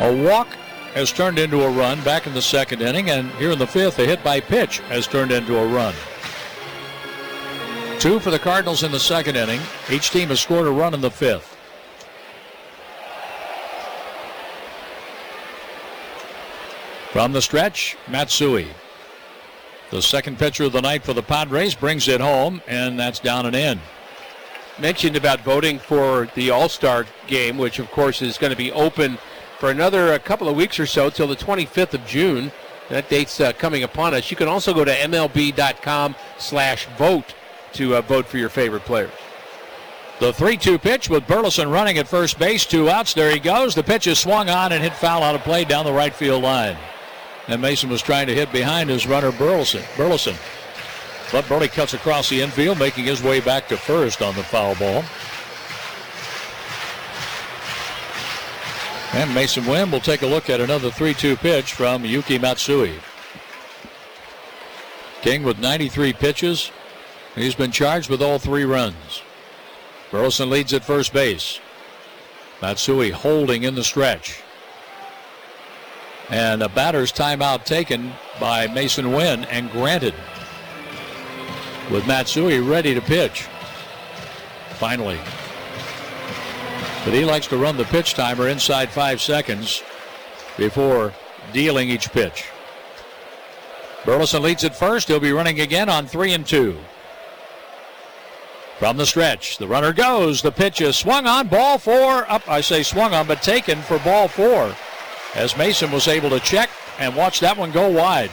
A walk has turned into a run back in the second inning, and here in the fifth, a hit by pitch has turned into a run. 2 for the Cardinals in the second inning. Each team has scored a run in the fifth. From the stretch, Matsui. The second pitcher of the night for the Padres brings it home, and that's down and in. Mentioned about voting for the All-Star game, which of course is going to be open for another couple of weeks or so till the 25th of June. That date's coming upon us. You can also go to MLB.com/vote to vote for your favorite players. The 3-2 pitch with Burleson running at first base. 2 outs. There he goes. The pitch is swung on and hit foul out of play down the right field line. And Mason was trying to hit behind his runner, Burleson. But Burley cuts across the infield, making his way back to first on the foul ball. And Mason Wynn will take a look at another 3-2 pitch from Yuki Matsui. King with 93 pitches. He's been charged with all 3 runs. Burleson leads at first base. Matsui holding in the stretch. And a batter's timeout taken by Mason Wynn and granted. With Matsui ready to pitch. Finally. But he likes to run the pitch timer inside 5 seconds before dealing each pitch. Burleson leads at first. He'll be running again on 3-2. From the stretch, the runner goes. The pitch is swung on. Ball 4. Up, I say swung on, but taken for ball 4. As Mason was able to check and watch that one go wide.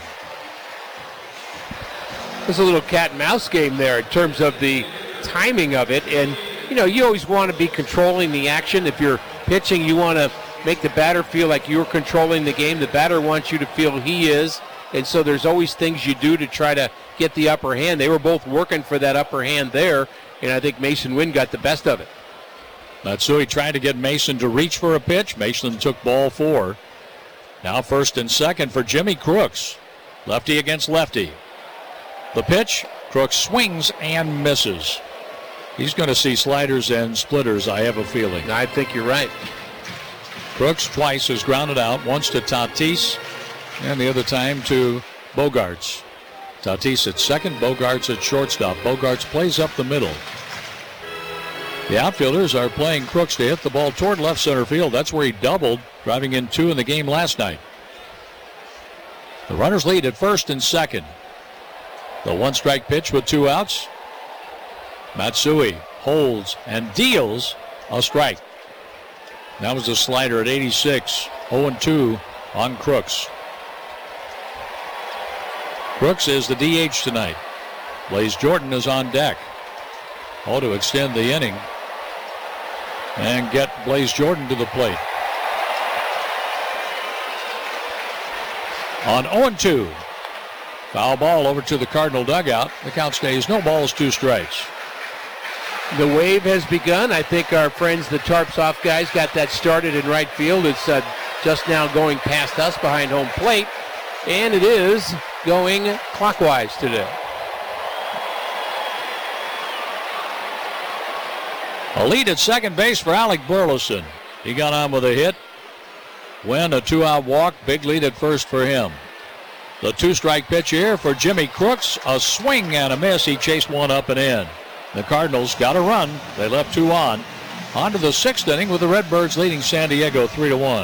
There's a little cat and mouse game there in terms of the timing of it. And, you know, you always want to be controlling the action. If you're pitching, you want to make the batter feel like you're controlling the game. The batter wants you to feel he is. And so there's always things you do to try to get the upper hand. They were both working for that upper hand there. And I think Mason Wynn got the best of it. Matsui trying to get Mason to reach for a pitch. Mason took ball 4. Now first and second for Jimmy Crooks. Lefty against lefty. The pitch, Crooks swings and misses. He's going to see sliders and splitters, I have a feeling. I think you're right. Crooks twice has grounded out, once to Tatis and the other time to Bogaerts. Tatis at second, Bogaerts at shortstop. Bogaerts plays up the middle. The outfielders are playing Crooks to hit the ball toward left center field. That's where he doubled, driving in 2 in the game last night. The runners lead at first and second. The 1-strike pitch with 2 outs. Matsui holds and deals a strike. That was a slider at 86. 0-2 on Crooks. Crooks is the DH tonight. Blaze Jordan is on deck. All to extend the inning and get Blaze Jordan to the plate. On 0-2. Foul ball over to the Cardinal dugout. The count stays no balls, 2 strikes. The wave has begun. I think our friends, the Tarps Off guys, got that started in right field. It's just now going past us behind home plate. And it is going clockwise today. A lead at second base for Alec Burleson. He got on with a hit. Win a 2-out walk. Big lead at first for him. The 2-strike pitch here for Jimmy Crooks. A swing and a miss. He chased one up and in. The Cardinals got a run. They left 2 on. On to the 6th inning with the Redbirds leading San Diego 3-1.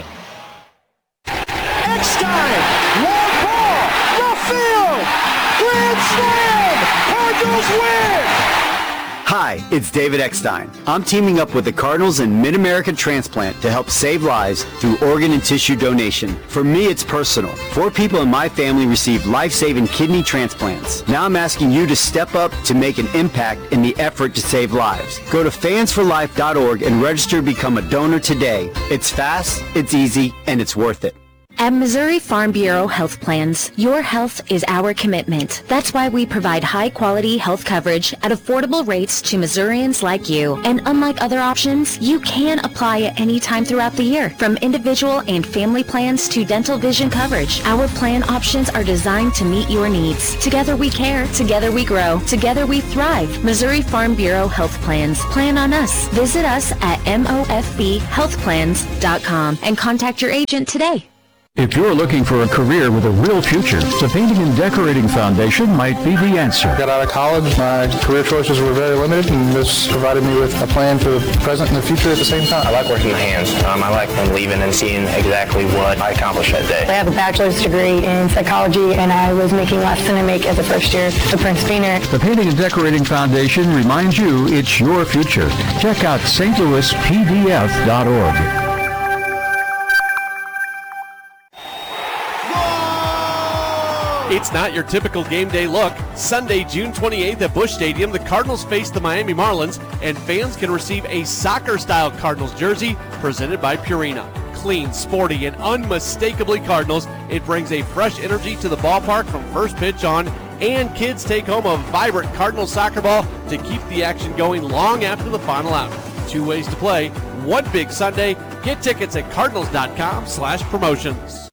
Eckstein, long ball, left field, grand slam, Cardinals win! Hi, it's David Eckstein. I'm teaming up with the Cardinals and Mid-American Transplant to help save lives through organ and tissue donation. For me, it's personal. 4 people in my family received life-saving kidney transplants. Now I'm asking you to step up to make an impact in the effort to save lives. Go to fansforlife.org and register to become a donor today. It's fast, it's easy, and it's worth it. At Missouri Farm Bureau Health Plans, your health is our commitment. That's why we provide high-quality health coverage at affordable rates to Missourians like you. And unlike other options, you can apply at any time throughout the year. From individual and family plans to dental vision coverage, our plan options are designed to meet your needs. Together we care, together we grow, together we thrive. Missouri Farm Bureau Health Plans. Plan on us. Visit us at mofbhealthplans.com and contact your agent today. If you're looking for a career with a real future, the Painting and Decorating Foundation might be the answer. Got out of college, my career choices were very limited, and this provided me with a plan for the present and the future at the same time. I like working my hands. I like leaving and seeing exactly what I accomplished that day. I have a bachelor's degree in psychology, and I was making less than I make as a first year at Prince Painter. The Painting and Decorating Foundation reminds you it's your future. Check out stlouispdf.org. It's not your typical game day look. Sunday, June 28th at Busch Stadium, the Cardinals face the Miami Marlins, and fans can receive a soccer-style Cardinals jersey presented by Purina. Clean, sporty, and unmistakably Cardinals, it brings a fresh energy to the ballpark from first pitch on, and kids take home a vibrant Cardinals soccer ball to keep the action going long after the final out. 2 ways to play, one big Sunday. Get tickets at cardinals.com/promotions.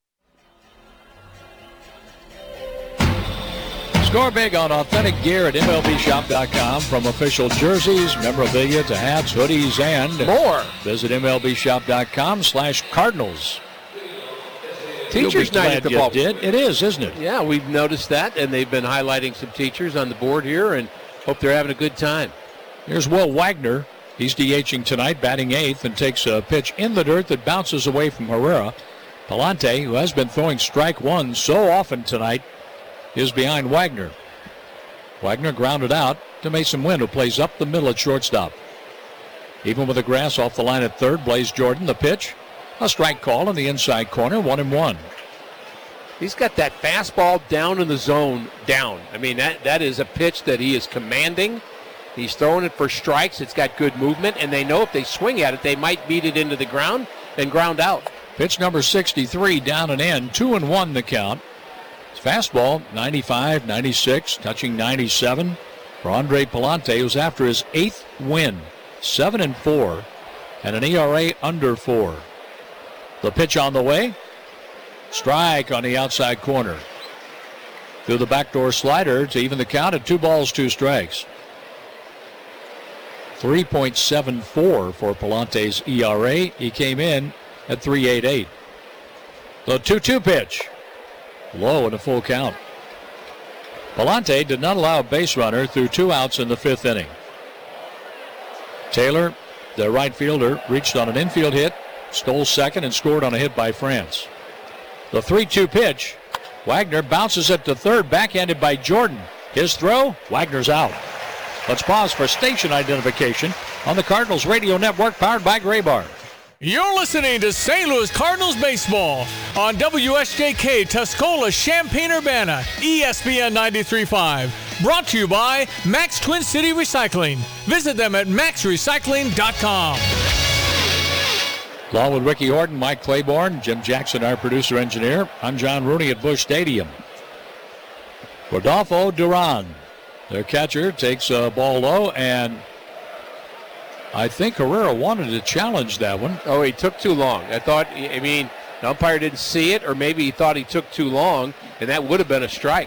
Score big on authentic gear at MLBshop.com. From official jerseys, memorabilia to hats, hoodies, and more. Visit MLBshop.com/Cardinals. Teachers night at the ball. It is, isn't it? Yeah, we've noticed that, and they've been highlighting some teachers on the board here, and hope they're having a good time. Here's Will Wagner. He's DHing tonight, batting 8th, and takes a pitch in the dirt that bounces away from Herrera. Palante, who has been throwing strike one so often tonight, is behind Wagner. Wagner grounded out to Mason Wynn, who plays up the middle at shortstop. Even with the grass off the line at third, Blaze Jordan, the pitch. A strike call in the inside corner, 1-1. He's got that fastball down in the zone, down. I mean, that is a pitch that he is commanding. He's throwing it for strikes. It's got good movement, and they know if they swing at it, they might beat it into the ground and ground out. Pitch number 63, down and in, 2-1 the count. Fastball, 95, 96, touching 97 for Andre Palante, who's after his 8th win, 7-4, and an ERA under 4. The pitch on the way, strike on the outside corner. Through the backdoor slider to even the count at 2 balls, 2 strikes. 3.74 for Palante's ERA. He came in at 3.88. The 2-2 pitch. Low and a full count. Palante did not allow a base runner through 2 outs in the 5th inning. Taylor, the right fielder, reached on an infield hit, stole second, and scored on a hit by France. The 3-2 pitch. Wagner bounces it to third, backhanded by Jordan. His throw, Wagner's out. Let's pause for station identification on the Cardinals Radio Network, powered by Graybar. You're listening to St. Louis Cardinals baseball on WSJK Tuscola, Champaign-Urbana, ESPN 93.5. Brought to you by Max Twin City Recycling. Visit them at maxrecycling.com. Along with Ricky Horton, Mike Claiborne, Jim Jackson, our producer-engineer, I'm John Rooney at Busch Stadium. Rodolfo Duran, their catcher, takes a ball low, and I think Herrera wanted to challenge that one. Oh, he took too long. The umpire didn't see it, or maybe he thought he took too long, and that would have been a strike.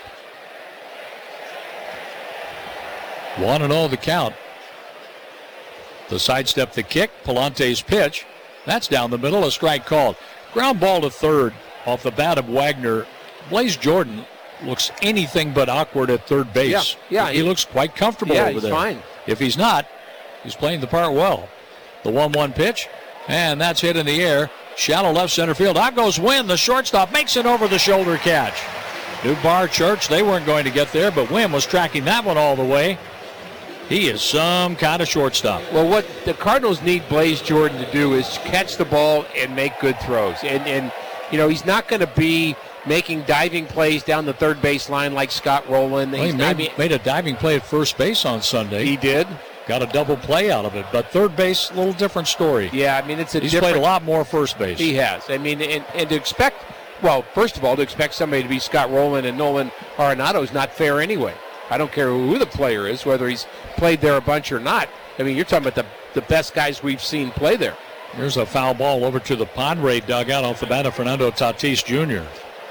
1-0 the count. The sidestep, the kick, Palante's pitch. That's down the middle, a strike called. Ground ball to third off the bat of Wagner. Blaze Jordan looks anything but awkward at third base. Yeah, he looks quite comfortable over there. Yeah, he's fine. If he's not, he's playing the part well. The 1-1 pitch, and that's hit in the air. Shallow left center field. Out goes Wynn. The shortstop makes it over the shoulder catch. Newbar, Church, they weren't going to get there, but Wynn was tracking that one all the way. He is some kind of shortstop. Well, what the Cardinals need Blaze Jordan to do is catch the ball and make good throws. And he's not going to be making diving plays down the third base line like Scott Rowland. Well, he made a diving play at first base on Sunday. He did. got a double play out of it. But third base, a little different story. Yeah, I mean, he's played a lot more first base. He has. I mean, and to expect, well, first of all, to expect somebody to be Scott Rowland and Nolan Arenado is not fair anyway. I don't care who the player is, whether he's played there a bunch or not. I mean, you're talking about the best guys we've seen play there. Here's a foul ball over to the Padre dugout off the bat of Fernando Tatis Jr.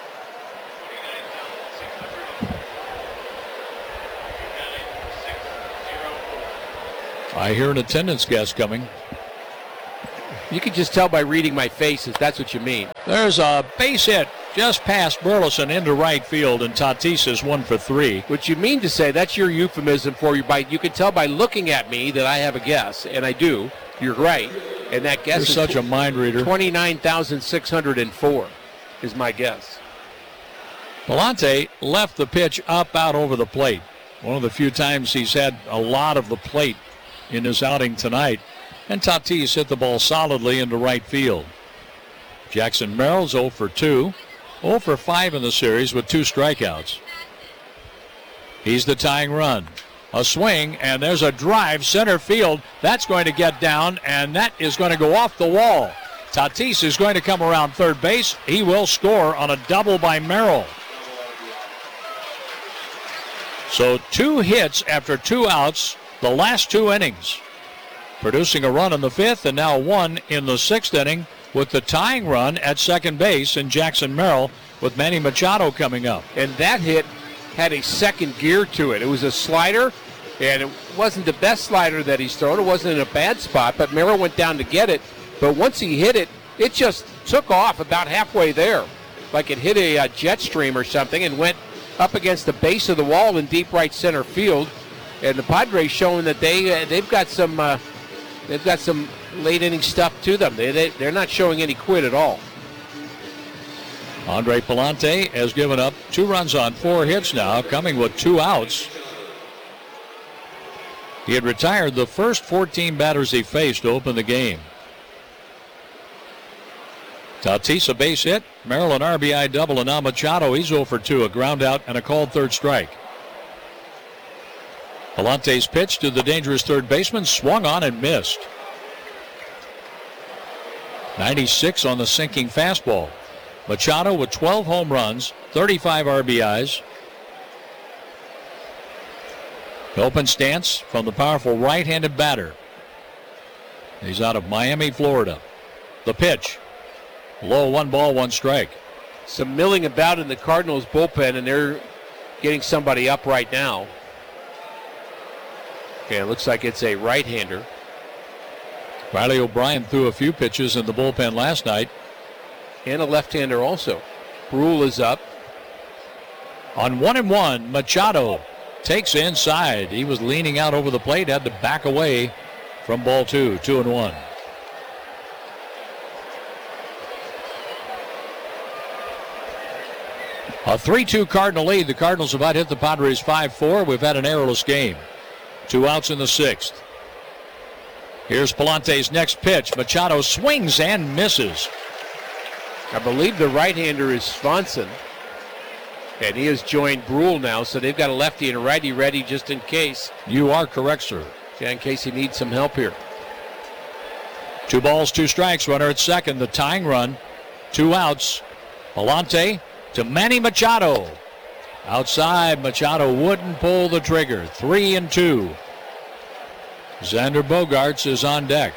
I hear an attendance guest coming. You can just tell by reading my face if that's what you mean. There's a base hit just past Burleson into right field, and Tatis is 1 for 3. What you mean to say, that's your euphemism for you. You can tell by looking at me that I have a guess, and I do. You're right. And that guess is such a mind reader. 29,604 is my guess. Palante left the pitch up out over the plate. One of the few times he's had a lot of the plate in his outing tonight. And Tatis hit the ball solidly into right field. Jackson Merrill's 0 for 2. 0 for 5 in the series with 2 strikeouts. He's the tying run. A swing, and there's a drive center field. That's going to get down, and that is going to go off the wall. Tatis is going to come around third base. He will score on a double by Merrill. So 2 hits after 2 outs the last 2 innings. Producing a run in the 5th and now 1 in the 6th inning with the tying run at second base in Jackson Merrill with Manny Machado coming up. And that hit had a second gear to it. It was a slider, and it wasn't the best slider that he's thrown. It wasn't in a bad spot, but Merrill went down to get it. But once he hit it, it just took off about halfway there, like it hit a jet stream or something and went up against the base of the wall in deep right center field. And the Padres showing that they've got some late inning stuff to them. They're not showing any quit at all. Andre Palante has given up 2 runs on 4 hits now, coming with 2 outs. He had retired the first 14 batters he faced to open the game. Tatis a base hit, Merrill an RBI double, and now Machado, he's 0 for 2, a ground out and a called third strike. Palante's pitch to the dangerous third baseman, swung on and missed. 96 on the sinking fastball. Machado with 12 home runs, 35 RBIs. Open stance from the powerful right-handed batter. He's out of Miami, Florida. The pitch. Low, 1 ball, 1 strike. Some milling about in the Cardinals bullpen, and they're getting somebody up right now. Okay, it looks like it's a right-hander. Riley O'Brien threw a few pitches in the bullpen last night. And a left-hander also. Brule is up. On 1-1, Machado takes inside. He was leaning out over the plate, had to back away from ball 2, 2-1. A 3-2 Cardinal lead. The Cardinals have about hit the Padres 5-4. We've had an errorless game. 2 outs in the 6th. Here's Palante's next pitch. Machado swings and misses. I believe the right-hander is Swanson. And he has joined Brule now, so they've got a lefty and a righty ready just in case. You are correct, sir. Yeah, in case he needs some help here. 2 balls, 2 strikes. Runner at second. The tying run. 2 outs. Palante to Manny Machado. Outside, Machado wouldn't pull the trigger. 3-2. Xander Bogaerts is on deck.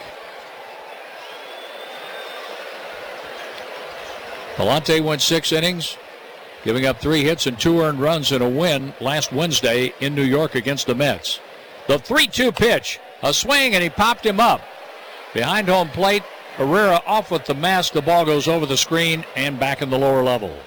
Palante went 6 innings, giving up 3 hits and 2 earned runs in a win last Wednesday in New York against the Mets. The 3-2 pitch, a swing, and he popped him up. Behind home plate, Herrera off with the mask. The ball goes over the screen and back in the lower level.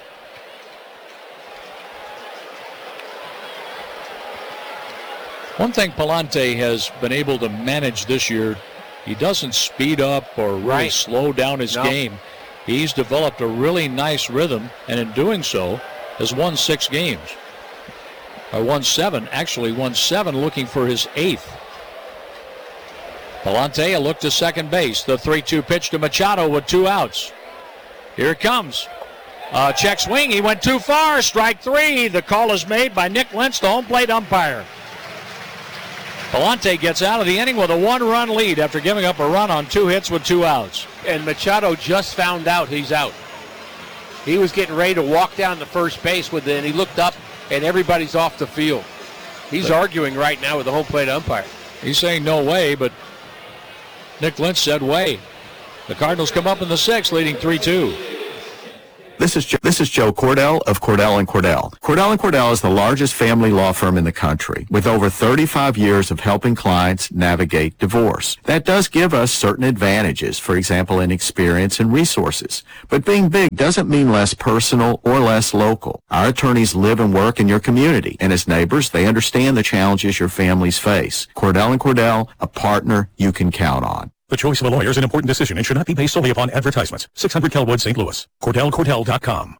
One thing Palante has been able to manage this year, he doesn't speed up or really slow down his game. He's developed a really nice rhythm, and in doing so, has won 6 games. Or won 7, actually won 7, looking for his 8th. Palante, a look to second base. The 3-2 pitch to Machado with 2 outs. Here it comes. Check swing, he went too far. Strike 3. The call is made by Nick Lentz, the home plate umpire. Palante gets out of the inning with a 1-run lead after giving up a run on 2 hits with 2 outs. And Machado just found out he's out. He was getting ready to walk down to first base and he looked up and everybody's off the field. He's arguing right now with the home plate umpire. He's saying no way, but Nick Lynch said way. The Cardinals come up in the 6th, leading 3-2. This is Joe Cordell of Cordell & Cordell. Cordell & Cordell is the largest family law firm in the country with over 35 years of helping clients navigate divorce. That does give us certain advantages, for example, in experience and resources. But being big doesn't mean less personal or less local. Our attorneys live and work in your community, and as neighbors, they understand the challenges your families face. Cordell & Cordell, a partner you can count on. The choice of a lawyer is an important decision and should not be based solely upon advertisements. 600 Kelwood, St. Louis. CordellCordell.com.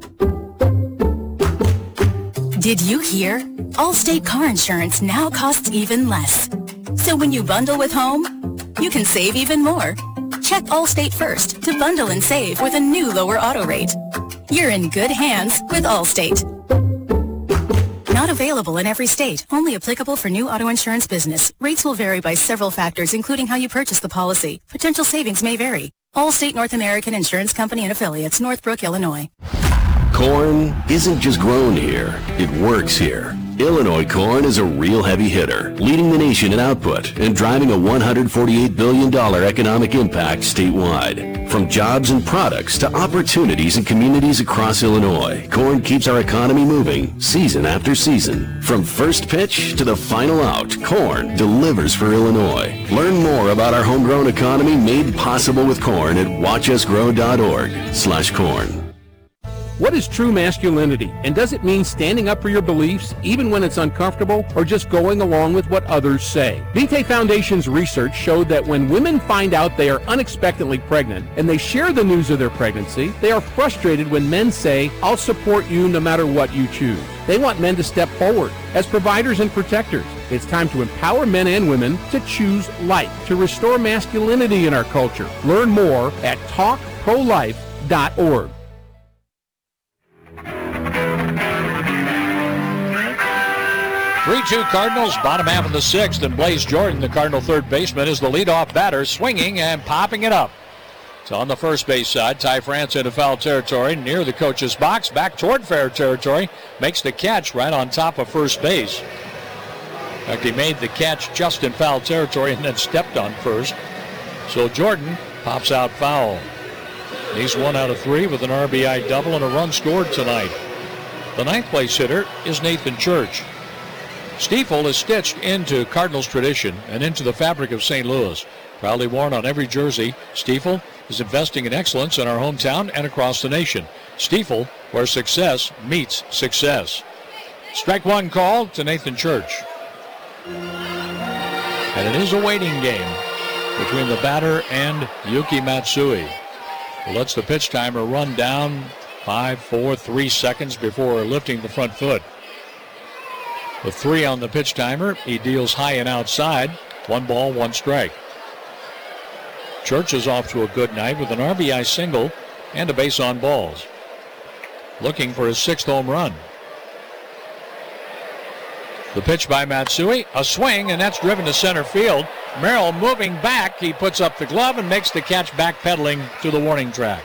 Did you hear? Allstate car insurance now costs even less. So when you bundle with home, you can save even more. Check Allstate first to bundle and save with a new lower auto rate. You're in good hands with Allstate. Not available in every state. Only applicable for new auto insurance business. Rates will vary by several factors, including how you purchase the policy. Potential savings may vary. Allstate North American Insurance Company and Affiliates, Northbrook, Illinois. Corn isn't just grown here, it works here. Illinois corn is a real heavy hitter, leading the nation in output and driving a $148 billion economic impact statewide. From jobs and products to opportunities in communities across Illinois, corn keeps our economy moving season after season. From first pitch to the final out, corn delivers for Illinois. Learn more about our homegrown economy made possible with corn at watchusgrow.org/corn. What is true masculinity? And does it mean standing up for your beliefs even when it's uncomfortable, or just going along with what others say? Vitae Foundation's research showed that when women find out they are unexpectedly pregnant and they share the news of their pregnancy, they are frustrated when men say, "I'll support you no matter what you choose." They want men to step forward as providers and protectors. It's time to empower men and women to choose life, to restore masculinity in our culture. Learn more at talkprolife.org. 3-2 Cardinals, bottom half of the 6th, and Blaze Jordan, the Cardinal third baseman, is the leadoff batter, swinging and popping it up. It's on the first base side. Ty France into foul territory, near the coach's box, back toward fair territory, makes the catch right on top of first base. In fact, he made the catch just in foul territory and then stepped on first. So Jordan pops out foul. He's 1 out of 3 with an RBI double and a run scored tonight. The 9th place hitter is Nathan Church. Stiefel is stitched into Cardinals tradition and into the fabric of St. Louis. Proudly worn on every jersey, Stiefel is investing in excellence in our hometown and across the nation. Stiefel, where success meets success. Strike one call to Nathan Church. And it is a waiting game between the batter and Yuki Matsui, who lets the pitch timer run down 5, 4, 3 seconds before lifting the front foot. With 3 on the pitch timer, he deals high and outside. 1 ball, 1 strike. Church is off to a good night with an RBI single and a base on balls. Looking for his 6th home run. The pitch by Matsui, a swing, and that's driven to center field. Merrill moving back. He puts up the glove and makes the catch backpedaling to the warning track.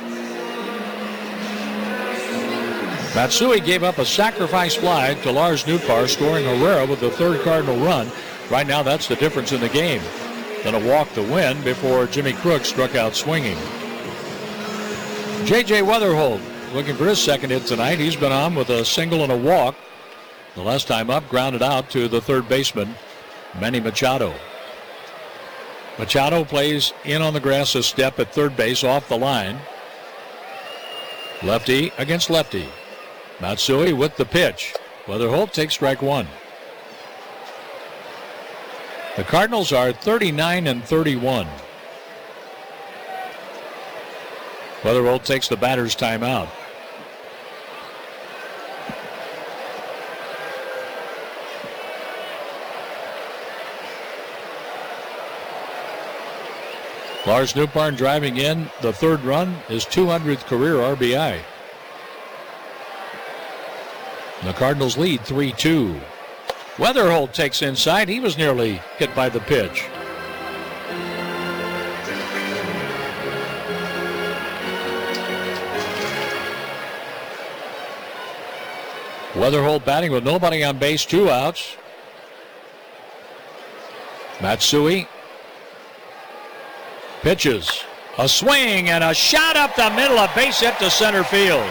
Matsui gave up a sacrifice fly to Lars Nootbaar, scoring Herrera with the 3rd Cardinal run. Right now, that's the difference in the game. Then a walk to win before Jimmy Crook struck out swinging. J.J. Weatherholt looking for his 2nd hit tonight. He's been on with a single and a walk. The last time up, grounded out to the 3rd baseman, Manny Machado. Machado plays in on the grass a step at 3rd base off the line. Lefty against lefty. Matsui with the pitch. Weatherholt takes strike 1. The Cardinals are 39-31. Weatherholt takes the batter's timeout. Lars Nootbaar driving in the 3rd run, his 200th career RBI. The Cardinals lead 3-2. Weatherholt takes inside. He was nearly hit by the pitch. Weatherholt batting with nobody on base, 2 outs. Matsui pitches. A swing and a shot up the middle, a base hit to center field.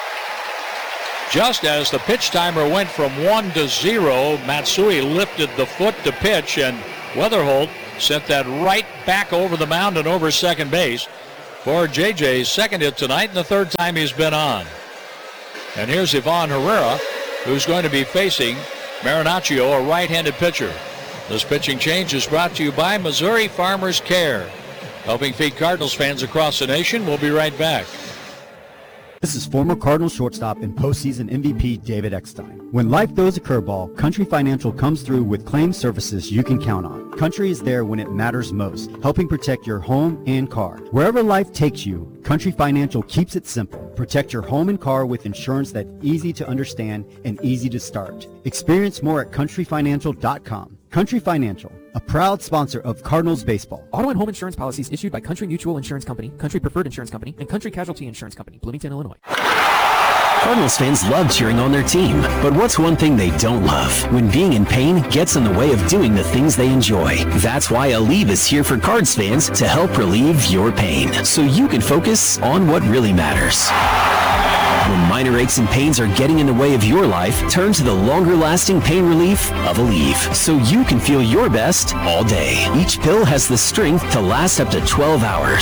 Just as the pitch timer went from 1-0, Matsui lifted the foot to pitch, and Weatherholt sent that right back over the mound and over second base for JJ's second hit tonight and the third time he's been on. And here's Ivan Herrera, who's going to be facing Marinaccio, a right-handed pitcher. This pitching change is brought to you by Missouri Farmers Care, helping feed Cardinals fans across the nation. We'll be right back. This is former Cardinals shortstop and postseason MVP David Eckstein. When life throws a curveball, Country Financial comes through with claim services you can count on. Country is there when it matters most, helping protect your home and car. Wherever life takes you, Country Financial keeps it simple. Protect your home and car with insurance that's easy to understand and easy to start. Experience more at countryfinancial.com. Country Financial, a proud sponsor of Cardinals baseball. Auto and home insurance policies issued by Country Mutual Insurance Company, Country Preferred Insurance Company, and Country Casualty Insurance Company, Bloomington, Illinois. Cardinals fans love cheering on their team, but what's one thing they don't love? When being in pain gets in the way of doing the things they enjoy. That's why Aleve is here for Cards fans to help relieve your pain, so you can focus on what really matters. When minor aches and pains are getting in the way of your life, turn to the longer-lasting pain relief of Aleve, so you can feel your best all day. Each pill has the strength to last up to 12 hours.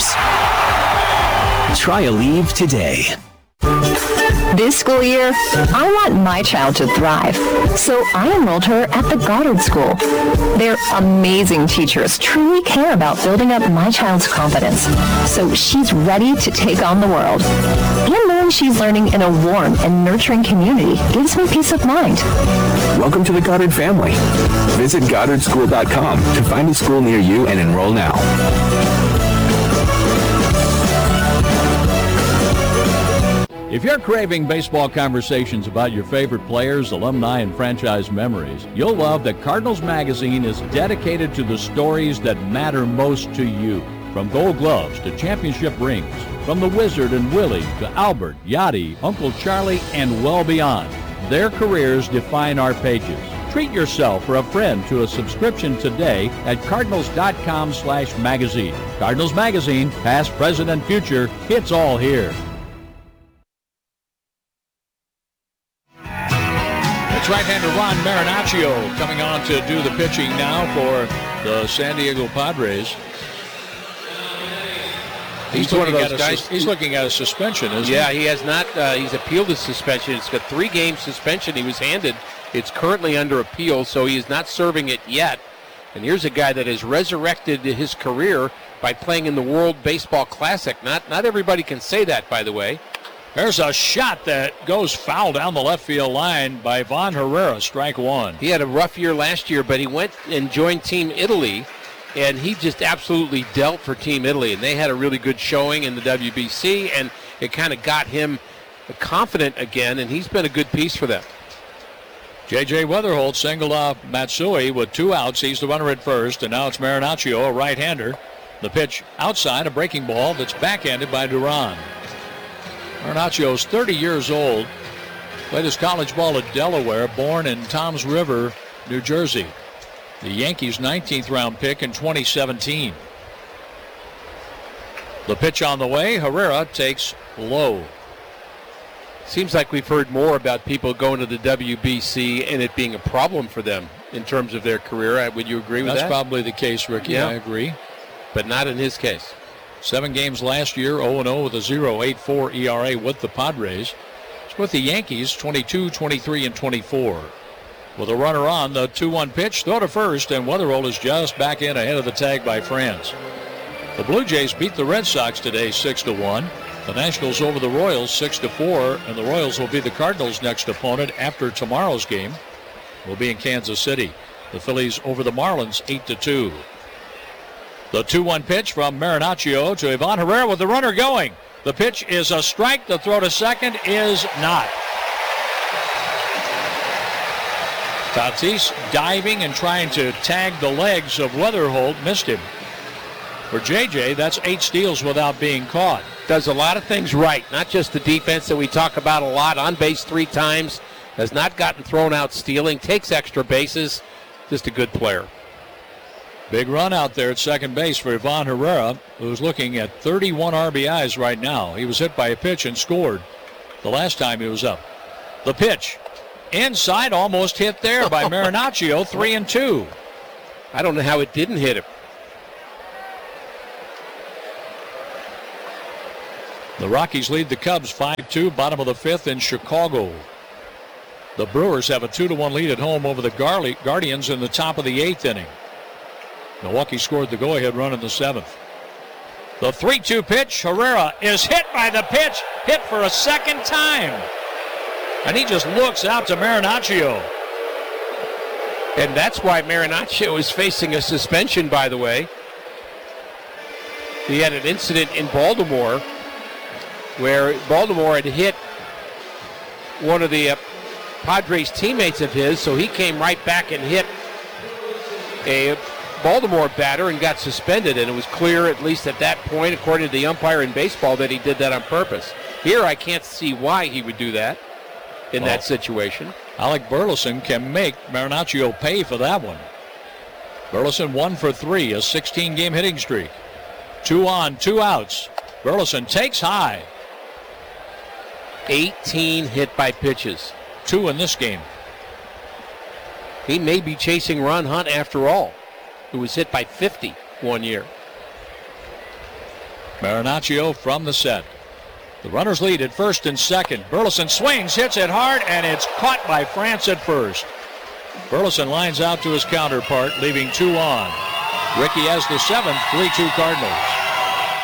Try Aleve today. This school year, I want my child to thrive, so I enrolled her at the Goddard School. Their amazing teachers truly care about building up my child's confidence, so she's ready to take on the world. And knowing she's learning in a warm and nurturing community gives me peace of mind. Welcome to the Goddard family. Visit GoddardSchool.com to find a school near you and enroll now. If you're craving baseball conversations about your favorite players, alumni, and franchise memories, you'll love that Cardinals Magazine is dedicated to the stories that matter most to you. From Gold Gloves to championship rings, from the Wizard and Willie to Albert, Yachty, Uncle Charlie, and well beyond. Their careers define our pages. Treat yourself or a friend to a subscription today at cardinals.com/magazine. Cardinals Magazine, past, present, and future, it's all here. Right-hander Ron Marinaccio coming on to do the pitching now for the San Diego Padres. He's one of those guys. He's looking at a suspension, isn't he? Yeah, he has not. He's appealed the suspension. It's got 3-game suspension he was handed. It's currently under appeal, so he is not serving it yet. And here's a guy that has resurrected his career by playing in the World Baseball Classic. Not everybody can say that, by the way. There's a shot that goes foul down the left field line by Ivan Herrera, strike one. He had a rough year last year, but he went and joined Team Italy, and he just absolutely dealt for Team Italy. And they had a really good showing in the WBC, and it kind of got him confident again, and he's been a good piece for them. J.J. Weatherholt singled off Matsui with 2 outs. He's the runner at first, and now it's Marinaccio, a right-hander. The pitch outside, a breaking ball that's backhanded by Duran. Marinaccio's 30 years old, played his college ball at Delaware, born in Toms River, New Jersey. The Yankees' 19th round pick in 2017. The pitch on the way, Herrera takes low. Seems like we've heard more about people going to the WBC and it being a problem for them in terms of their career. Would you agree with that? That's probably the case, Ricky. Yeah. I agree. But not in his case. 7 games last year, 0-0 with a 0.84 ERA with the Padres. It's with the Yankees, 22, 23, and 24. With a runner on, the 2-1 pitch, throw to first, and Weatherholt is just back in ahead of the tag by France. The Blue Jays beat the Red Sox today 6-1. The Nationals over the Royals 6-4, and the Royals will be the Cardinals' next opponent after tomorrow's game. Will be in Kansas City. The Phillies over the Marlins 8-2. The 2-1 pitch from Marinaccio to Ivan Herrera with the runner going. The pitch is a strike. The throw to second is not. Tatis diving and trying to tag the legs of Weatherholt, missed him. For JJ, that's 8 steals without being caught. Does a lot of things right, not just the defense that we talk about a lot. On base 3 times, has not gotten thrown out stealing, takes extra bases. Just a good player. Big run out there at second base for Ivan Herrera, who's looking at 31 RBIs right now. He was hit by a pitch and scored the last time he was up. The pitch. Inside, almost hit there by Marinaccio, 3-2. I don't know how it didn't hit him. The Rockies lead the Cubs 5-2, bottom of the 5th in Chicago. The Brewers have a 2-1 lead at home over the Guardians in the top of the 8th inning. Milwaukee scored the go-ahead run in the 7th. The 3-2 pitch. Herrera is hit by the pitch, hit for a second time. And he just looks out to Marinaccio. And that's why Marinaccio is facing a suspension, by the way. He had an incident in Baltimore where Baltimore had hit one of the Padres teammates of his, so he came right back and hit a Baltimore batter and got suspended, and it was clear, at least at that point, according to the umpire in baseball, that he did that on purpose. Here, I can't see why he would do that in that situation. Alec Burleson can make Marinaccio pay for that one. Burleson 1 for 3, a 16-game hitting streak. 2 on, 2 outs. Burleson takes high. 18 hit by pitches. 2 in this game. He may be chasing Ron Hunt after all, who was hit by 50 one year. Marinaccio from the set. The runners lead at first and second. Burleson swings, hits it hard, and it's caught by France at first. Burleson lines out to his counterpart, leaving 2 on. Ricky has the 7th, 3-2 Cardinals.